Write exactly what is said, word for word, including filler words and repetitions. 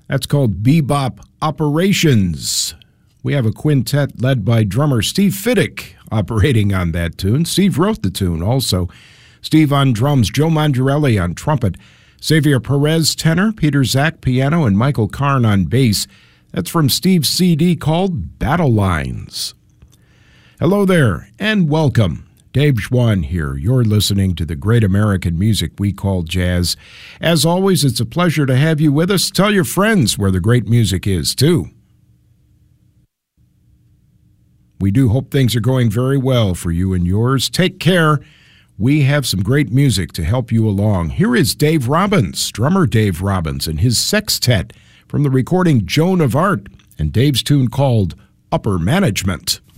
That's called Bebop Operations. We have a quintet led by drummer Steve Fiddick operating on that tune. Steve wrote the tune also. Steve on drums, Joe Mondurelli on trumpet, Xavier Perez tenor, Peter Zach piano, and Michael Karn on bass. That's from Steve's C D called Battle Lines. Hello there, and welcome. Dave Schwann here. You're listening to the great American music we call jazz. As always, it's a pleasure to have you with us. Tell your friends where the great music is, too. We do hope things are going very well for you and yours. Take care. We have some great music to help you along. Here is Dave Robbins, drummer Dave Robbins, and his sextet from the recording Joan of Art, and Dave's tune called Upper Management.